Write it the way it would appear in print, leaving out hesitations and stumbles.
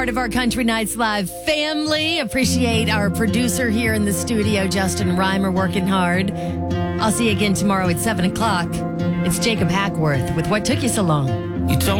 Part of our Country Nights Live family. Appreciate our producer here in the studio, Justin Reimer, working hard. I'll see you again tomorrow at 7 o'clock. It's Jacob Hackworth with What Took You So Long. You told